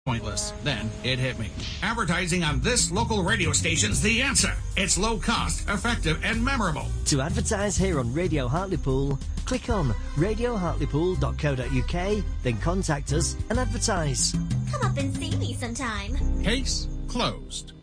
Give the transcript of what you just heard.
pointless. Then it hit me. Advertising on this local radio station's the answer. It's low cost, effective, and memorable. To advertise here on Radio Hartlepool, click on radiohartlepool.co.uk, then contact us and advertise. Come up and see me sometime. Case closed.